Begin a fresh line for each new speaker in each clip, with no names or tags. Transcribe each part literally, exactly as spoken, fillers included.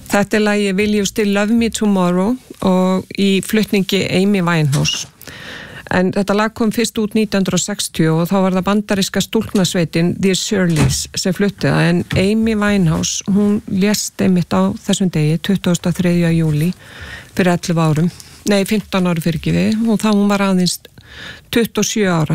Þetta er lagi Will You Still Love Me Tomorrow og í flutningi Amy Winehouse. En þetta lag kom fyrst út nítján hundruð sextíu og þá var það bandaríska stúlknasveitin The Shirleys sem flutti það, en Amy Winehouse, hún lést einmitt á þessum degi, tuttugasta og þriðja júlí fyrir ellefu árum, nei fimmtán ára fyrir ekki við, og þá hún var aðeins tuttugu og sjö ára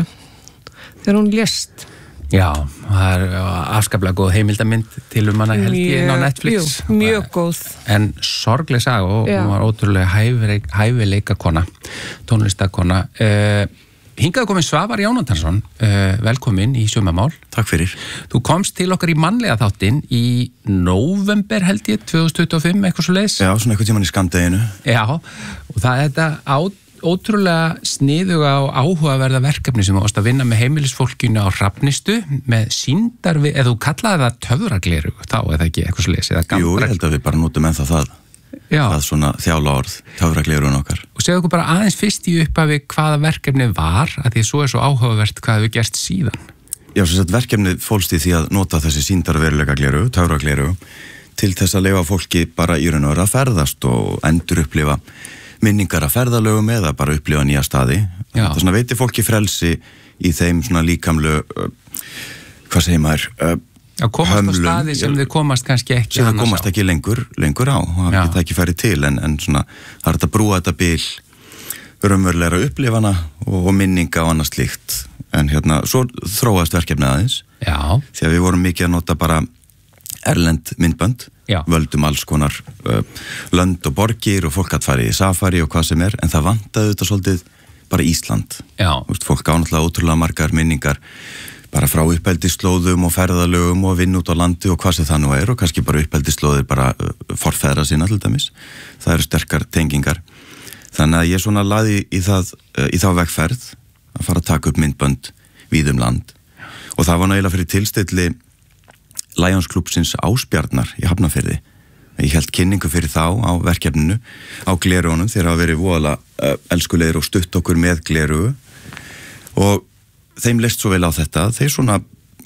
þegar hún lést.
Já, það er afskaplega góð heimildamynd til um hana held ég inn á Netflix.
Jú, mjög góð.
En sorgleg saga og hún var ótrúlega hæfileika, hæfileika kona, tónlistakona. Uh, hingað kominn Svavar Jónatansson, uh, velkomin í Sumamál.
Takk fyrir.
Þú komst til okkar í mannlega þáttinn í nóvember held ég, tvö þúsund tuttugu og fimm, eitthvað svo leiðis.
Já, svona eitthvað tímann í skammdeginu.
Já, og það er þetta át ótrúlega sniðuga og áhugaverða verkefni sem þú varst að vinna með heimilisfólkinu á Hrafnistu með sýndar, eða þú kallaði það töfragleru þá, eða ekki, eitthvað svoleiðis, eða gamla.
Jú, ég held að við bara notum ennþá það. Já. Það er svona þjála orð, töfraglerun okkar.
Og segðu okkur bara aðeins fyrst í upphafi hvaða verkefni var, að því svo er svo áhugavert hvað hefur gerst síðan.
Já, svo sett verkefni fólst í því að nota þessi sýndarveruleika gleru, töfragleru, til þess að leyfa fólki bara í raun og veru að ferðast og endur upplifa minningar að ferðalögum eða bara upplifa nýja staði.
Já.
Það svona veitir fólki frelsi í þeim svona líkamlu, uh, hvað segir maður, uh,
að komast hömlum, á staði sem þau komast kannski ekki
sem þau komast ekki lengur, lengur á, og það geta ekki færið til, en, en svona það er þetta að brúa þetta bil raunverulegra upplifana og, og minninga og annars slíkt. En hérna, svo þróast verkefnið aðeins.
Já.
Því að við vorum mikið að nota bara erlend myndbönd.
Já.
Völdum alls konar uh, lönd og borgir og fólk að fara í safari og hvað sem er, en það vantaði þetta svolítið bara Ísland.
Já.
Vist, fólk ánáttúrulega ótrúlega margar minningar bara frá uppeldislóðum og ferðalögum og vinn út á landi og hvað sem það nú er, og kannski bara uppeldislóðir bara uh, forfeðra sína til dæmis. Það eru sterkar tengingar. Þannig að ég svona laði í, það, uh, í þá vegferð að fara að taka upp myndbönd víðum land, og það var náttúrulega fyrir tilstilli Lions Clubsins Ásbjarnar í Hafnarfirði. Ég held kynningu fyrir þá á verkefninu, á glerunum, þeir hafa verið voðalega uh, elskulegir og stutt okkur með gleru, og þeim leist svo vel á þetta, þeir svona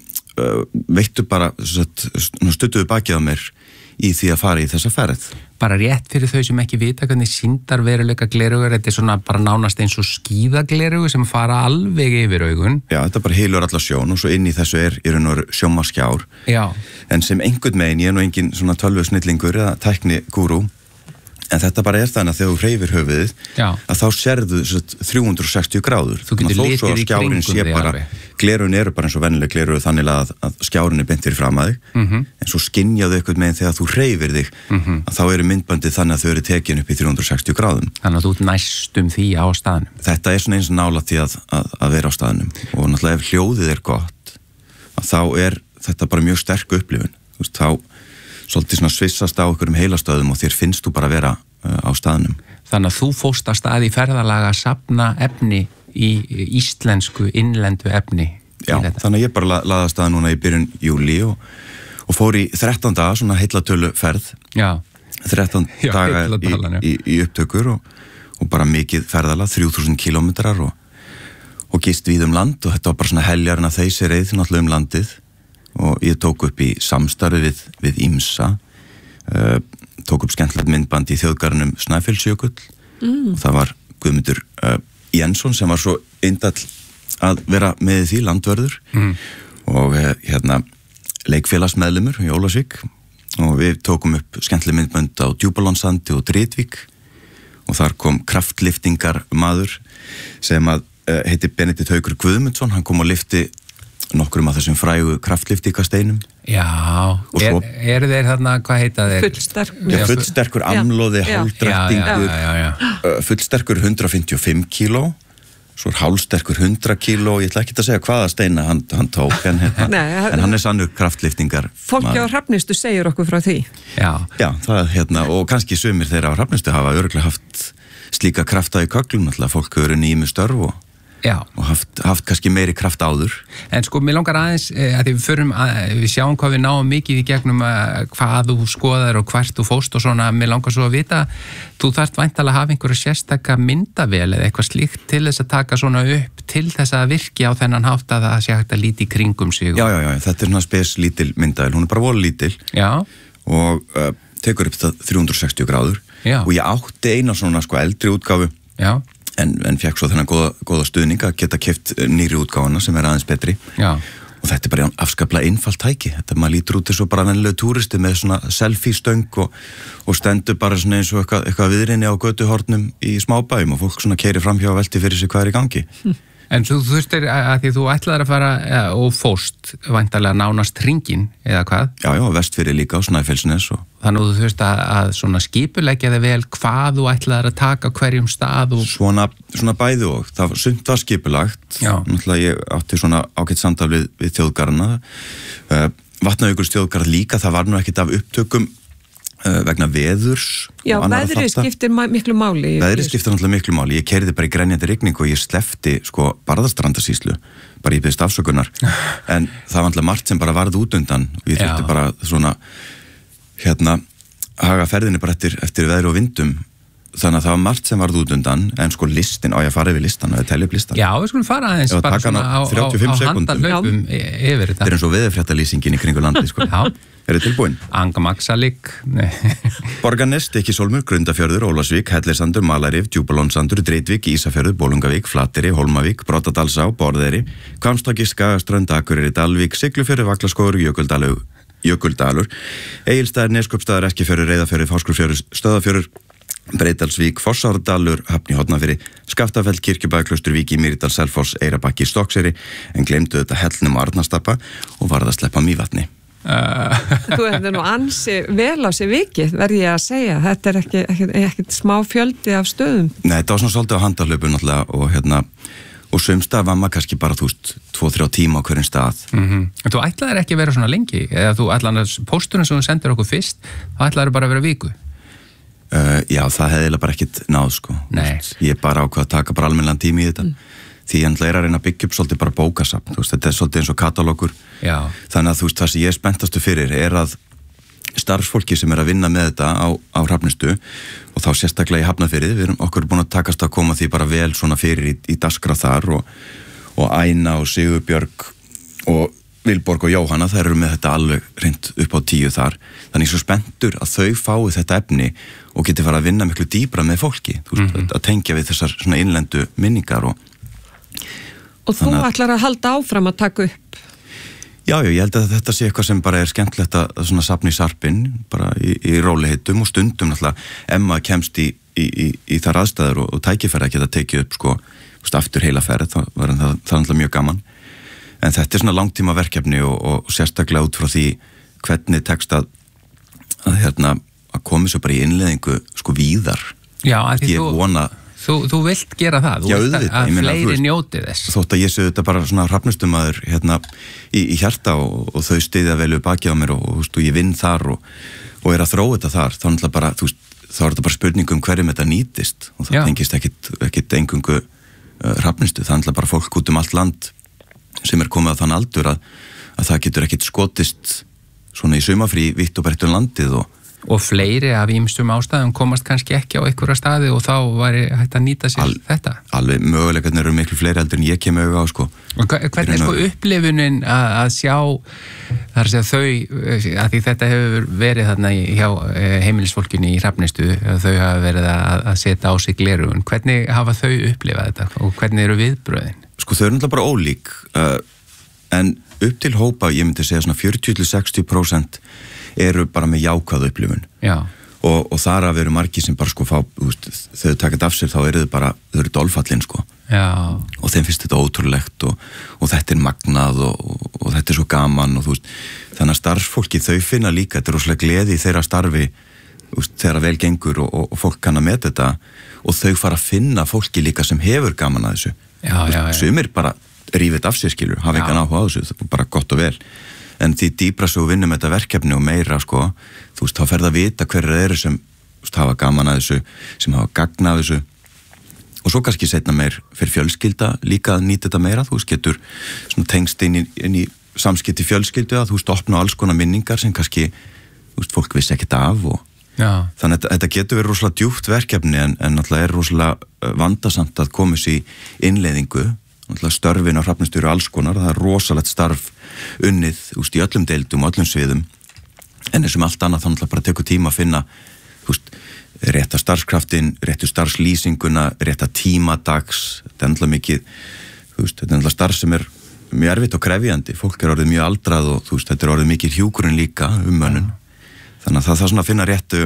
uh, veittu bara, stuttuðu bakið á mér í því að fara í þessa ferð.
Bara rétt fyrir þau sem ekki vita hvernig sýndarveruleika glerugur, þetta er svona bara nánast eins og skíðaglerugur sem fara alveg yfir augun.
Já, þetta bara heilur alla sjón, og svo inn í þessu er í raun og veru sjónvarpsskjár.
Já. En
sem einhvern megin, ég er nú engin svona tölvusnillingur eða tækni gúrú, en þetta bara er þannig að þegar þú hreyfir höfuðið, já, að þá sérðu þrjú hundruð og sextíu gráður.
Þú getur litið í kringum þig alveg.
Glerun eru bara eins og vennileg glerun þannig að, að skjárin er beint fyrir fram að þig, mm-hmm, en svo skynjaðu eitthvað með þegar þú hreyfir þig, mm-hmm, að þá eru myndbandið þannig að þau eru tekin upp í þrjú hundruð og sextíu gráðum.
Þannig að þú ert næstum því á staðnum.
Þetta er svona eins og nálægt því að, að, að vera á staðnum, og náttúrulega ef hljóðið er gott, að þá er þetta bara mjög sterk upplifun. Þú veist, þá svolítið svona svissast á einhverjum heilastöðum og þér finnst þú bara að vera uh, á staðnum.
Þannig að þú fórst að staði í ferðalaga að safna efni í íslensku innlendu efni.
Já, þannig að ég bara laði að staða núna í byrjun júlí og, og fór í þrettán daga, svona heillatölu ferð. Já. þrettán Já, daga í, í, í upptökur og, og bara mikið ferðala, þrjú þúsund kílómetrar og, og gist við um land, og þetta var bara svona heljarinn að þessi reið náttúrulega um landið. Og ég tók upp í samstarfi við, við IMSA, uh, tók upp skemmtilegt myndband í þjóðgarðinum Snæfellsjökull, mm, og það var Guðmundur uh, Jensson sem var svo indall að vera með því landvörður, mm, og uh, hérna leikfélagsmeðlimur í Ólafsvík, og við tókum upp skemmtileg myndband á Djúpalónssandi og Dritvík, og þar kom kraftliftingar maður sem að uh, heiti Benedikt Haukur Guðmundsson, hann kom og lifti nokkrum af þessum frægu kraftliftikasteinum.
Já, er, er þeir þarna, hvað heita þeir?
Fullsterkur.
Já, fullsterkur amlóði, hálfdrættingur, fullsterkur hundrað fimmtíu og fimm kíló, svo er hálfsterkur hundrað kíló, ég ætla ekki að segja hvaða steina hann, hann tók, en, en, Nei, en hann er sannur kraftliftingar.
Fólki á Hrafnistu segir okkur frá því.
Já.
Já, það er hérna, og kannski sumir þeirra á Hrafnistu hafa örugglega haft slíka krafta í köglum, alltaf fólk hefur nýjum störf og Já. og haft, haft kannski meiri kraft áður.
En sko, mér langar aðeins að við förum að, við sjáum hvað við náum mikið í gegnum að, hvað þú skoðar og hvert þú fóst og svona, mér langar svo að vita, þú þarft væntanlega að hafa einhverja sérstaka myndavél eða eitthvað slíkt til þess að taka svona upp til þess að virki á þennan hátt að það sé hægt að líti í kringum sig.
Já, já, já, þetta er svona spes lítil myndavél, hún er bara voru lítil.
Já.
Og uh, tekur upp það þrjú hundruð sextíu gráður Já. Og ég átti eina svona sko eldri útgáfu Já. En, en fekk svo þennan góða, góða stuðning að geta keypt nýri útgáfuna sem er aðeins betri Já. Og þetta er bara afskaplega einfalt tæki, þetta maður lítur út eins og bara vennilega túristi með svona selfie-stöng og, og stendur bara svona eins og eitthvað, eitthvað viðrinni á götuhornum í smábæjum og fólk svona keyrir framhjá og velti fyrir sig hvað er í gangi. Hm.
En þú þurftir að því þú ætlaðir að fara ja, og fórst væntanlega nánast hringinn eða hvað?
Já, já, Vestfirði líka á Snæfellsnes og...
Þannig að þú þurft að, að svona skipuleggja þig vel hvað þú ætlaðir að taka hverjum stað og...
Svona, svona bæði og það sumt var skipulagt. Já. Náttúrulega ég átti svona ágætt samtal við, við þjóðgarðana. Uh, Vatnajökuls þjóðgarð líka, það var nú ekkert af upptökum uh, vegna veðurs.
Já, veðrið skiptir miklu máli.
Veðrið skiptir náttúrulega miklu máli. Ég keyrði bara í grenjandi rigningu og ég slefti sko Barðastrandasýslu, bara ég byggðist afsökunar. En það var náttúrulega margt sem bara varð út undan. Ég þurfti bara svona, hérna, haga ferðinni bara eftir, eftir veðri og vindum. Þannig að það var margt sem varð út undan, en sko listin, á ég að fara yfir listan, að telja upp listan.
Já, við skulum fara aðeins bara svona á, á, á handarhlaupum yfir þetta.
Þetta er eins og veðurfréttalýsingin í kringu landi, sko. Já. Er þið tilbúin?
Angamaxalik.
Borgarnes, Stykkishólmur, Grundarfjörður, Ólafsvík, Hellissandur, Malarif, Djúpalónsandur, Dreitvík, Ísafjörður, Bolungavík, Flateyri, Hólmavík, Brotadalsá, Borðeyri, Hvammstokki, Skagaströnd, Akureyri, Dalvík, Siglufjörður, Vaklaskógur, Jökuldalur, Jökuldalur, Egilsstaðir, Neskopstaðir, Eskifjörður, Reyðarfjörður, Fáskrúðsfjörður, Stöðarfjörður, Breiðdalsvík, Fossárdalur, Hafn í Hornafirði, Skaftafell, Kirkjubæ, Klausturvík, Mýrdal, Selfoss, Eyrarbakki, Stokkseyri, en gleymdu þetta Hellnum og Arnarstapa og varð að sleppa Mývatni.
Uh. Þú hefði nú ansi vel á sig vikið, verði ég að segja. Þetta er ekki, ekki, ekki smá fjöldi af stöðum.
Nei, þetta var svona svolítið á handarhlaupu náttúrulega og hérna, og sumstað var maður kannski bara, þú veist, tvo til þrjá tíma á hverjum stað.
Mm-hmm. En þú ætlaðir ekki að vera svona lengi, eða þú ætlaðir, pósturinn sem þú sendir okkur fyrst, þá ætlaðir bara að vera viku.
Uh, já, það hefði bara ekkit náð, sko.
Nei.
Ég bara ákvað að taka bara almennilegan tími í þetta. Mm. Því ég er að reyna að byggja upp svolítið bara bókasafn, þú veist, þetta er svolítið eins og katalógur. Já. Þannig að þú veist, það sem ég er spenntastu fyrir er að starfsfólki sem er að vinna með þetta á, á Hrafnistu og þá sérstaklega í Hafnarfirði, við erum okkur búin að takast að koma því bara vel svona fyrir í, í dagskrá þar og, og Æna og Sigurbjörg og Vilborg og Jóhanna, þær eru með þetta alveg reynd upp á tíu þar. Þannig svo spenntur að þau fái þetta efni og geti fara að vinna miklu dýbra með fólki, þú veist, mm-hmm. að tengja við þessar svona innlendu minningar og
Og þú ætlar að halda áfram að taka upp?
Já, já, ég held að þetta sé eitthvað sem bara er skemmtilegt að svona safna í sarpinn, bara í, í róliheitum og stundum náttúrulega, ef maður kemst í, í, í, í þar aðstæður og, og tækifæri að geta tekið upp, sko, aftur heila ferð, þá var það, það náttúrulega mjög gaman. En þetta er svona langtíma verkefni og, og sérstaklega út frá því hvernig tekst að, að, hérna, að komi svo bara í innleiðingu, sko, víðar.
Já, að því
ég
þú...
vona
Þú, þú vilt gera það, þú
Já,
vilt að, að
meina,
fleiri njóti þess.
Þótt að ég sé þetta bara svona hrafnustummaður hérna í, í hjarta og, og þau styðja vel við bakið á mér og, og, og ég vinn þar og, og er að þróa þetta þar. Þá er, bara, veist, þá er þetta bara spurning um hverjum þetta nýtist og það Já. Tengist ekkit, ekkit engungu uh, hrafnustu. Það er bara fólk út um allt land sem er komið á þann aldur að, að það getur ekkit skotist svona í sumafrí vitt og breytt um landið og
og fleiri af ýmstum ástæðum komast kannski ekki á einhverja staði og þá væri hægt að nýta sér Al, þetta.
Alveg, möguleikarnir eru miklu fleiri heldur en ég kem auðvitað á, sko.
Og hvernig er sko upplifunin að, að sjá, þar að segja þau, að því þetta hefur verið þarna hjá heimilisfólkinu í Hrafnistu, þau hafa verið að, að setja á sig gleraugun. Hvernig hafa þau upplifað þetta og hvernig eru viðbröðin?
Sko þau eru náttúrulega bara ólík, uh, en upp til hópa, ég myndi segja svona fjörutíu til sextíu prósent eru bara með jákvæða upplifun og, og þar að veru margir sem bara sko fá, veist, þau takit af sér þá eru þau bara, þau eru dolfallin sko Já. Og þeim finnst þetta ótrúlegt og, og þetta er magnað og, og, og þetta er svo gaman og þú veist, þannig að starfsfólki þau finna líka, þetta er rosalega gleði í þeirra starfi, veist, þeirra vel gengur og, og, og fólk kann að með þetta og þau fara að finna fólki líka sem hefur gaman að þessu já, veist, já, já. Sumir bara rífið af sér skilur, hafa engan áhuga á þessu, það er bara gott og vel en því dýbra svo vinnum þetta verkefni og meira sko, þú veist, þá ferð að vita hverju það eru sem veist, hafa gaman að þessu, sem hafa gagn að þessu og svo kannski setna meir fyrir fjölskylda líka að nýta þetta meira, þú veist, getur svona tengst inn í, inn í samskipti fjölskyldu að þú veist, opna alls konar minningar sem kannski, þú veist, fólk vissi ekkert af og Já. Þannig að þetta getur verið rosalega djúpt verkefni en, en náttúrulega er rosalega vandasamt að koma sér í innleiðingu, náttúrulega störfin á Hrafnistu eru alls konar, það er rosalegt starf unnið, úst, í öllum deildum og öllum sviðum en eins og allt annað þá náttúrulega bara tekur tíma að finna, þú veist, rétta starfskraftin, réttu starfslýsinguna, rétta tímadags, þetta er náttúrulega mikið, þú veist, þetta er náttúrulega starf sem er mjög erfitt og krefjandi, fólk er orðið mjög aldrað og þú veist, þetta er orðið mikið hjúkurinn líka um mönnun, þannig að það þarf svona að finna réttu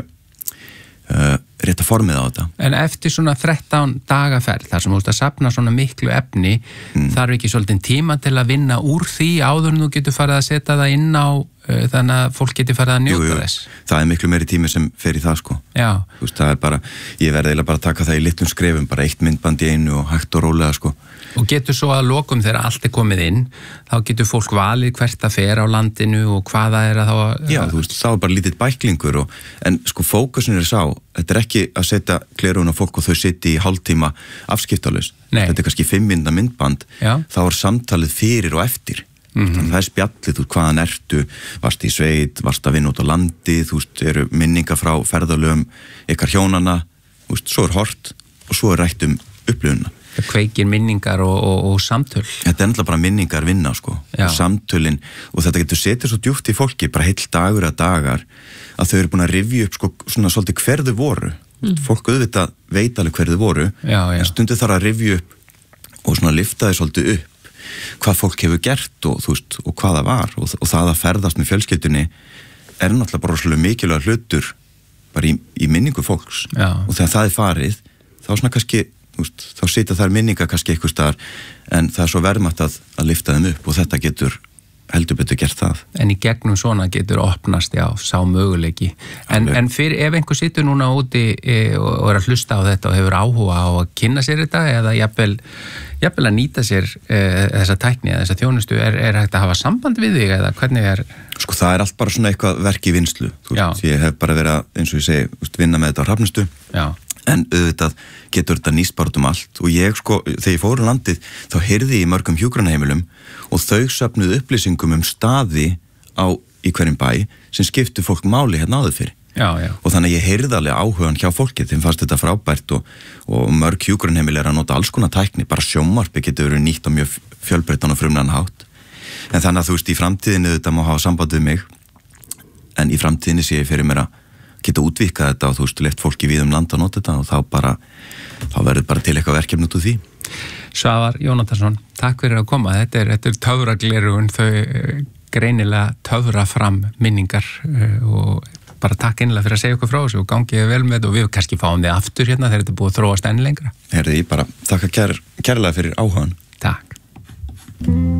uh, rétta formið á þetta.
En eftir svona þrettán dagaferð, þar sem þú veist að safna svona miklu efni, mm. þarf ekki svolítið tíma til að vinna úr því áður en þú getur farið að setja það inn á uh, þannig að fólk getur farið að njóta jú, jú. þess.
Það er miklu meiri tími sem fer í það sko.
Já.
Þú veist, það er bara, ég verði eiginlega bara að taka það í litlum skrefum, bara eitt myndband í einu og hægt og rólega sko.
Og getur svo að lokum þegar allt er komið inn, þá getur fólk valið hvert að fer á landinu og hvaða er að þá...
Já, þú veist, þá er bara lítið bæklingur og, en sko fókusin er sá, þetta er ekki að setja glerun á fólk og þau sitji í hálftíma afskiptalaust. Þetta er kannski fimm mínútna myndband, Já. Þá er samtalið fyrir og eftir. Mm-hmm. Þannig það er spjallið, þú veist, hvaðan ertu, varst í sveit, varst að vinna út á landi, þú veist, eru minninga frá ferðalögum ykkar hjónana, þú veist, svo er hort og svo er rætt um upplifuna.
Það kveikir minningar og, og, og samtöl.
Þetta er ennlega bara minningar vinna, sko, Já. Og samtölin, og þetta getur setið svo djúpt í fólki, bara heill dagur að dagar, að þau eru búin að rifja upp, sko, svona svolítið hver þau voru. Mm. Fólk auðvitað veit alveg hver þau voru,
já, já.
En stundu þarf að rifja upp og svona lifta þau svolítið upp, hvað fólk hefur gert og, þú veist, og hvað það var, og, og það að ferðast með fjölskyldunni er náttúrulega bara svolítið mikilvæg hlutur bara í, í minningu fólks.
Já.
Og þegar það er farið, þá svona kannski Úst, þá sitja þær minninga kannski eitthvað staðar en það er svo verðmætt að, að lifta þeim upp og þetta getur heldur betur gert það.
En í gegnum svona getur opnast, já, sá möguleiki. En, en fyrir, ef einhver situr núna úti e, og, og er að hlusta á þetta og hefur áhuga á að kynna sér þetta eða jafnvel, jafnvel að nýta sér e, þessa tækni eða þessa þjónustu, er, er hægt að hafa samband við þig eða hvernig er...
Sko það er allt bara svona eitthvað verk í vinslu. Þú veist, ég hef bara verið að, eins og ég segi, vinna með þetta á Hrafnistu.
Já.
En auðvitað getur þetta nýst bara um allt og ég sko, þegar ég fór á landið þá heyrði ég í mörgum hjúkrunarheimilum og þau söfnuðu upplýsingum um staði á í hverjum bæ sem skiptu fólk máli hérna áður fyrir.
Já, já.
Og þannig að ég heyrði alveg áhugan hjá fólki, þeim fannst þetta frábært og, og mörg hjúkrunarheimil er að nota alls konar tækni, bara sjónvarpi getur verið nýtt á mjög fjölbreyttan og frumlegan hátt. En þannig að þú veist, í framtíðinu þetta má hafa samband við mig, en í framtíðinu sé ég fyrir mér að geta útvíkað þetta og þú veist, leitt fólki við um land að nota þetta og þá bara, þá verður bara til eitthvað verkefni út úr því.
Svavar Jónatansson, takk fyrir að koma. Þetta er, þetta er töfraglerugun, þau greinilega töfra fram minningar og bara takk einlega fyrir að segja okkur frá þessu og gangið vel með þetta og við kannski fáum þið aftur hérna þegar þetta er búið að þróast enn lengra.
Herði, ég bara þakka kær, kærlega fyrir áhugan.
Takk.